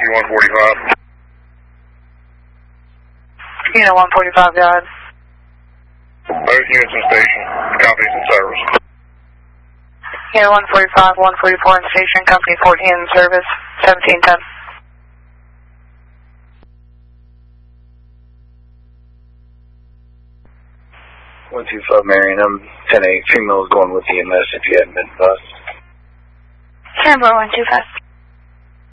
copy 145. Unit 145, go ahead. Both units in station, copies in service. Unit 145, 144 in station, company 14 in service, 1710. 125 Marion, I'm 10-8. Female is going with EMS if you haven't been advised. Standby 125.